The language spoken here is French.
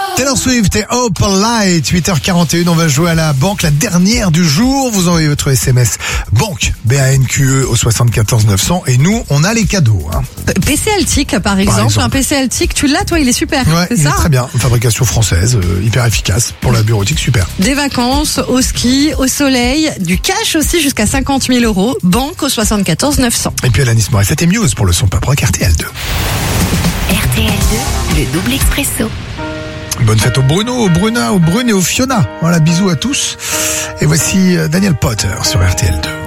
Taylor Swift et Opal Light, 8h41, on va jouer à la banque, la dernière du jour. Vous envoyez votre SMS banque, BANQE au 74 900 et nous, on a les cadeaux. Hein. PC Altic, par exemple. Un PC Altic, tu l'as, toi, il est super. Ouais, c'est il ça est très bien. Une fabrication française, hyper efficace pour la bureautique, super. Des vacances, au ski, au soleil, du cash aussi jusqu'à 50 000 euros. Banque au 74 900. Et puis Alanis Morissette et Muse pour le son pop rock RTL2. RTL2, le double expresso. Bonne fête au Bruno, au Bruna, au Brune et au Fiona. Voilà, bisous à tous. Et voici Daniel Potter sur RTL2.